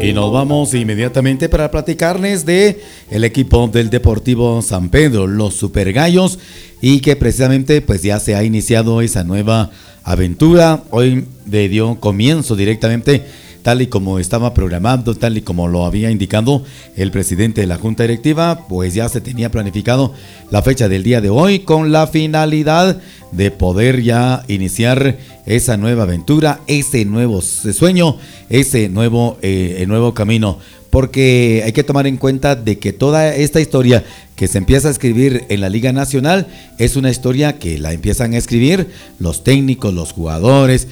Y nos vamos inmediatamente para platicarles de el equipo del Deportivo San Pedro, los Super Gallos, y que precisamente pues ya se ha iniciado esa nueva aventura. Hoy le dio comienzo directamente, tal y como estaba programado, tal y como lo había indicado el presidente de la Junta Directiva, pues ya se tenía planificado la fecha del día de hoy con la finalidad de poder ya iniciar esa nueva aventura, ese nuevo sueño, ese nuevo camino. Porque hay que tomar en cuenta de que toda esta historia que se empieza a escribir en la Liga Nacional es una historia que la empiezan a escribir los técnicos, los jugadores,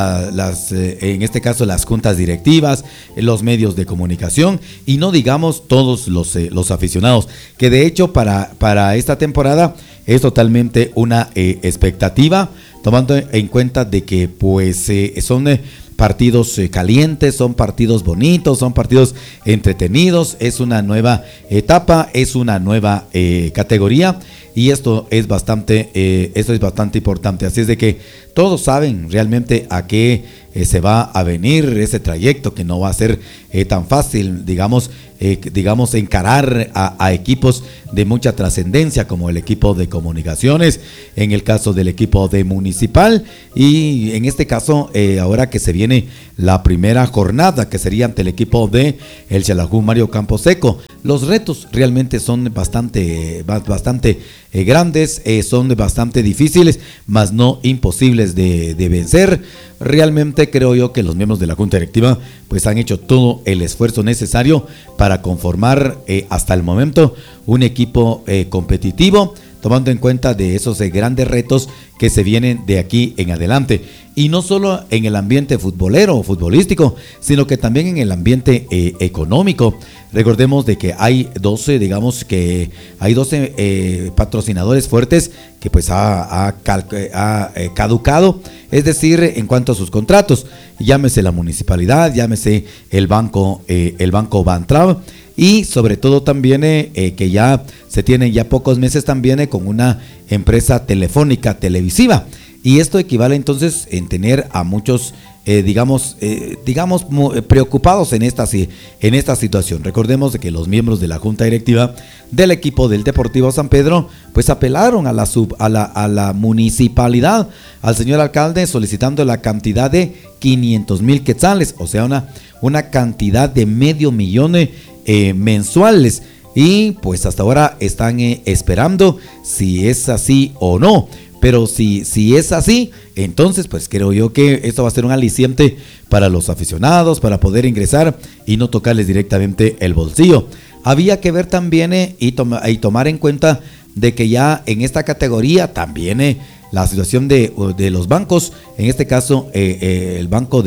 en este caso las juntas directivas, los medios de comunicación y no digamos todos los aficionados, que de hecho para esta temporada es totalmente una expectativa, tomando en cuenta de que pues son partidos calientes, son partidos bonitos, son partidos entretenidos, es una nueva etapa, es una nueva categoría y esto es bastante importante. Así es de que todos saben realmente a qué se va a venir ese trayecto, que no va a ser tan fácil, digamos encarar a equipos de mucha trascendencia como el equipo de Comunicaciones, en el caso del equipo de Municipal y en este caso ahora que se viene la primera jornada que sería ante el equipo de el Xelajú Mario Camposeco. Los retos realmente son bastante grandes, son bastante difíciles, mas no imposibles de vencer. Realmente creo yo que los miembros de la Junta Directiva pues han hecho todo el esfuerzo necesario para conformar hasta el momento un equipo competitivo, tomando en cuenta de esos grandes retos que se vienen de aquí en adelante. Y no solo en el ambiente futbolero o futbolístico, sino que también en el ambiente económico. Recordemos de que hay 12 patrocinadores fuertes que pues ha caducado, es decir, en cuanto a sus contratos, llámese la municipalidad, llámese el banco Bantrav, y sobre todo también que ya se tienen ya pocos meses también con una empresa telefónica televisiva. Y esto equivale entonces en tener a muchos, preocupados en esta situación. Recordemos de que los miembros de la Junta Directiva del equipo del Deportivo San Pedro, pues apelaron a la municipalidad, al señor alcalde, solicitando la cantidad de 500,000 quetzales, o sea, una cantidad de $500,000 mensuales. Y pues hasta ahora están esperando si es así o no. Pero si es así, entonces pues creo yo que esto va a ser un aliciente para los aficionados, para poder ingresar y no tocarles directamente el bolsillo. Había que ver también y tomar en cuenta de que ya en esta categoría también la situación de los bancos, en este caso el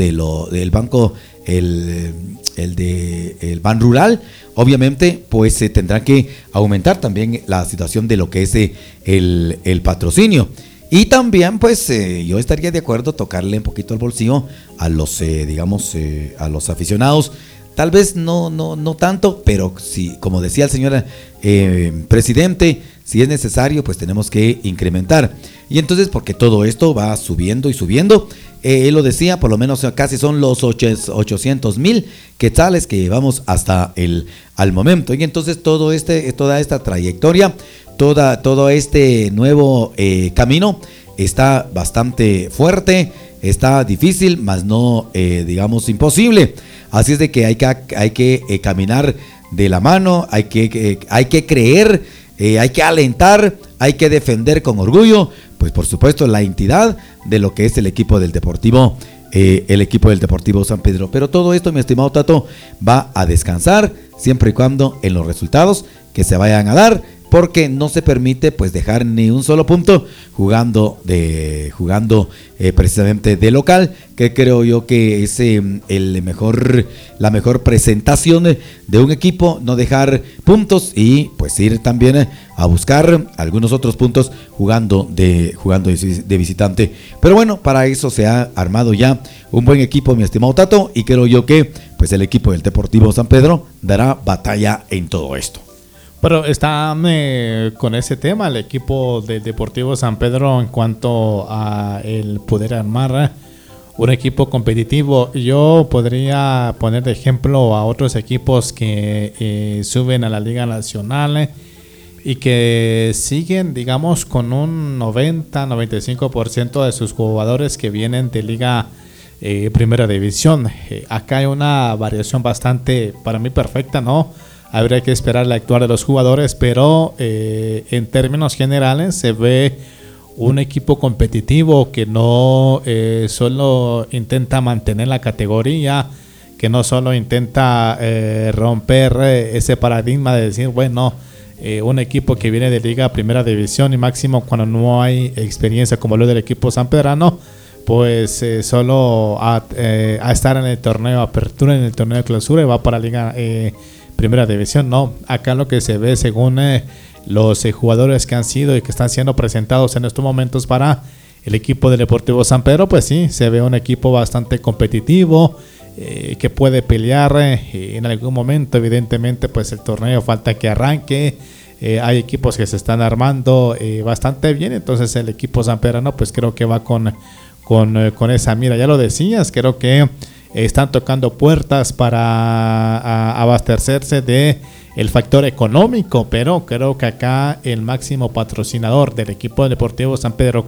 Ban Rural, obviamente pues se tendrá que aumentar también la situación de lo que es el patrocinio. Y también pues yo estaría de acuerdo tocarle un poquito el bolsillo a los a los aficionados. Tal vez no tanto, pero sí, como decía el señor presidente, si es necesario pues tenemos que incrementar. Y entonces porque todo esto va subiendo y subiendo, él lo decía, por lo menos casi son los 800,000 quetzales que llevamos hasta al momento. Y entonces toda esta trayectoria, todo este nuevo camino está bastante fuerte, está difícil, mas no imposible. Así es de que hay que caminar de la mano, hay que creer, hay que alentar, hay que defender con orgullo, pues por supuesto la entidad de lo que es el equipo del Deportivo San Pedro. Pero todo esto, mi estimado Tato, va a descansar siempre y cuando en los resultados que se vayan a dar, porque no se permite pues dejar ni un solo punto jugando precisamente de local, que creo yo que es la mejor presentación de un equipo, no dejar puntos y pues ir también a buscar algunos otros puntos jugando de visitante. Pero bueno, para eso se ha armado ya un buen equipo, mi estimado Tato, y creo yo que pues el equipo del Deportivo San Pedro dará batalla en todo esto. Pero está con ese tema el equipo de Deportivo San Pedro en cuanto a el poder armar un equipo competitivo. Yo podría poner de ejemplo a otros equipos que suben a la Liga Nacional y que siguen, digamos, con un 90-95% de sus jugadores que vienen de Liga Primera División. Acá hay una variación bastante, para mí, perfecta, ¿no? Habría que esperar el actuar de los jugadores, pero en términos generales se ve un equipo competitivo que no solo intenta mantener la categoría, que no solo intenta romper ese paradigma de decir, bueno, un equipo que viene de Liga Primera División y máximo cuando no hay experiencia como lo del equipo sanpedrano, pues solo a estar en el torneo Apertura, en el torneo de Clausura y va para Liga Primera División. No, acá lo que se ve según los jugadores que han sido y que están siendo presentados en estos momentos para el equipo del Deportivo San Pedro, pues sí, se ve un equipo bastante competitivo, que puede pelear en algún momento. Evidentemente, pues el torneo falta que arranque. Hay equipos que se están armando bastante bien, entonces el equipo sanpedrano pues creo que va con esa mira. Ya lo decías, creo que están tocando puertas para abastecerse de el factor económico, pero creo que acá el máximo patrocinador del equipo Deportivo San Pedro,